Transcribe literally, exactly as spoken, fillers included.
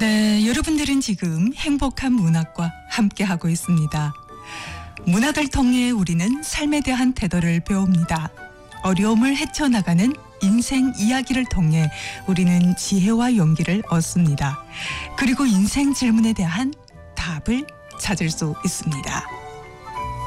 네, 여러분들은 지금 행복한 문학과 함께하고 있습니다. 문학을 통해 우리는 삶에 대한 태도를 배웁니다. 어려움을 헤쳐나가는 인생 이야기를 통해 우리는 지혜와 용기를 얻습니다. 그리고 인생 질문에 대한 답을 찾을 수 있습니다.